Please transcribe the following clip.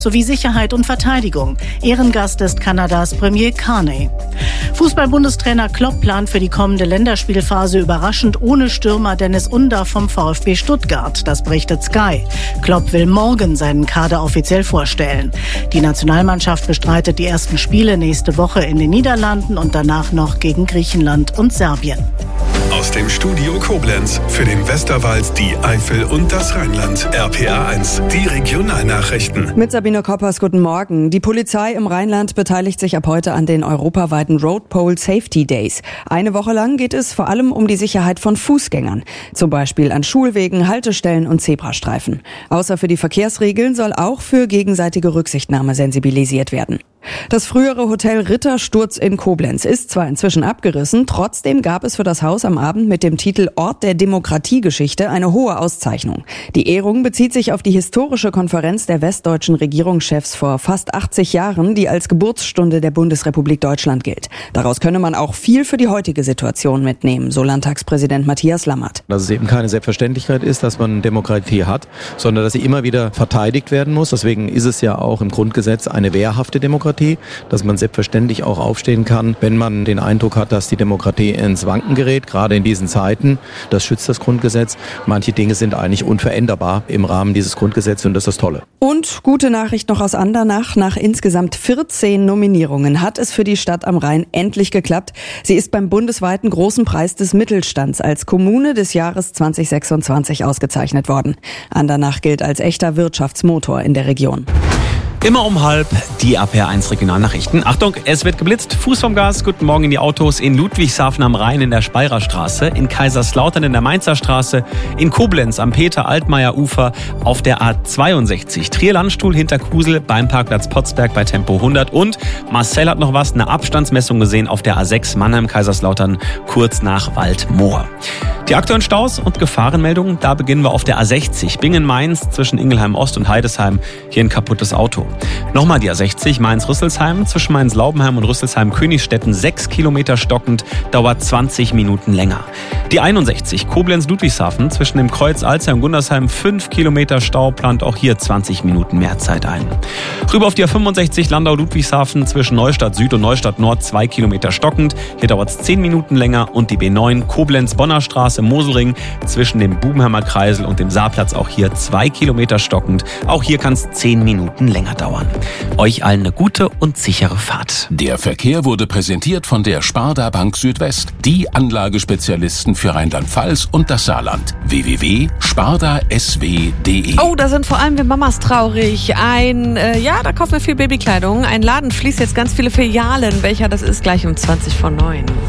sowie Sicherheit und Verteidigung. Ehrengast ist Kanadas Premier Carney. Fußball-Bundestrainer Klopp plant für die kommende Länderspielphase überraschend ohne Stürmer Dennis Undaff vom VfB Stuttgart. Das berichtet Sky. Klopp will morgen seinen Kader offiziell vorstellen. Die Nationalmannschaft bestreitet die ersten Spiele nächste Woche in den Niederlanden und danach noch gegen Griechenland und Serbien. Aus dem Studio Koblenz für den Westerwald, die Eifel und das Rheinland. RPA1, die Regionalnachrichten. Mit Sabine Koppers, guten Morgen. Die Polizei im Rheinland beteiligt sich ab heute an den europaweiten Road Pole Safety Days. Eine Woche lang geht es vor allem um die Sicherheit von Fußgängern. Zum Beispiel an Schulwegen, Haltestellen und Zebrastreifen. Außer für die Verkehrsregeln soll auch für gegenseitige Rücksichtnahme sensibilisiert werden. Das frühere Hotel Rittersturz in Koblenz ist zwar inzwischen abgerissen, trotzdem gab es für das Haus am Abend mit dem Titel Ort der Demokratiegeschichte eine hohe Auszeichnung. Die Ehrung bezieht sich auf die historische Konferenz der westdeutschen Regierungschefs vor fast 80 Jahren, die als Geburtsstunde der Bundesrepublik Deutschland gilt. Daraus könne man auch viel für die heutige Situation mitnehmen, so Landtagspräsident Matthias Lammert. Dass es eben keine Selbstverständlichkeit ist, dass man Demokratie hat, sondern dass sie immer wieder verteidigt werden muss. Deswegen ist es ja auch im Grundgesetz eine wehrhafte Demokratie, dass man selbstverständlich auch aufstehen kann, wenn man den Eindruck hat, dass die Demokratie ins Wanken gerät, gerade in diesen Zeiten. Das schützt das Grundgesetz. Manche Dinge sind eigentlich unveränderbar im Rahmen dieses Grundgesetzes und das ist das Tolle. Und gute Nachricht noch aus Andernach. Nach insgesamt 14 Nominierungen hat es für die Stadt am Rhein endlich geklappt. Sie ist beim bundesweiten Großen Preis des Mittelstands als Kommune des Jahres 2026 ausgezeichnet worden. Andernach gilt als echter Wirtschaftsmotor in der Region. Immer um 12:30 die RPA1 Regionalnachrichten. Achtung, es wird geblitzt. Fuß vom Gas. Guten Morgen in die Autos. In Ludwigshafen am Rhein in der Speyerer Straße, in Kaiserslautern in der Mainzer Straße, in Koblenz am Peter-Altmaier-Ufer, auf der A62. Trier-Landstuhl hinter Kusel beim Parkplatz Potsberg bei Tempo 100. Und Marcel hat noch was, eine Abstandsmessung gesehen auf der A6 Mannheim-Kaiserslautern kurz nach Waldmoor. Die aktuellen Staus und Gefahrenmeldungen, da beginnen wir auf der A60 Bingen-Mainz zwischen Ingelheim Ost und Heidesheim. Hier ein kaputtes Auto. Nochmal die A60 Mainz-Rüsselsheim zwischen Mainz-Laubenheim und Rüsselsheim-Königsstetten 6 Kilometer stockend, dauert 20 Minuten länger. Die 61 Koblenz-Ludwigshafen zwischen dem Kreuz Alzey und Gundersheim 5 Kilometer Stau, plant auch hier 20 Minuten mehr Zeit ein. Rüber auf die A65 Landau-Ludwigshafen zwischen Neustadt Süd und Neustadt Nord 2 Kilometer stockend, hier dauert es 10 Minuten länger und die B9 Koblenz-Bonner Straße Moselring zwischen dem Bubenheimer Kreisel und dem Saarplatz auch hier 2 Kilometer stockend, auch hier kann es 10 Minuten länger dauern. Euch allen eine gute und sichere Fahrt. Der Verkehr wurde präsentiert von der Sparda Bank Südwest, die Anlagespezialisten für Rheinland-Pfalz und das Saarland. www.spardasw.de. Oh, da sind vor allem wir Mamas traurig. Da kaufen wir viel Babykleidung. Ein Laden schließt jetzt ganz viele Filialen. Welcher das ist, gleich um 20 vor 9.